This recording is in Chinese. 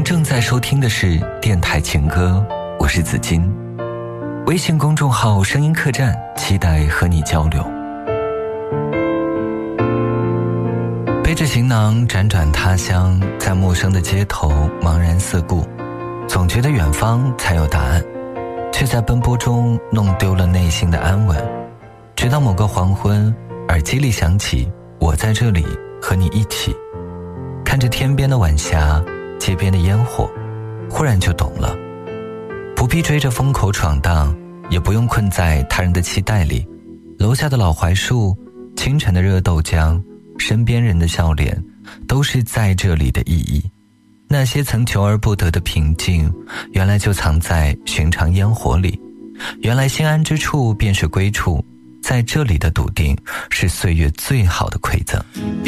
正在收听的是电台情歌，我是子金。微信公众号声音客栈，期待和你交流。背着行囊辗转他乡，在陌生的街头茫然四顾，总觉得远方才有答案，却在奔波中弄丢了内心的安稳。直到某个黄昏，耳机里响起我在这里和你一起，看着天边的晚霞，街边的烟火，忽然就懂了，不必追着风口闯荡，也不用困在他人的期待里。楼下的老槐树，清晨的热豆浆，身边人的笑脸，都是在这里的意义。那些曾求而不得的平静，原来就藏在寻常烟火里。原来心安之处便是归处，在这里的笃定，是岁月最好的馈赠。